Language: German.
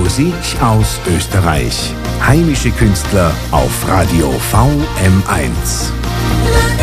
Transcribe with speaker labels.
Speaker 1: Musik aus Österreich. Heimische Künstler auf Radio VM1.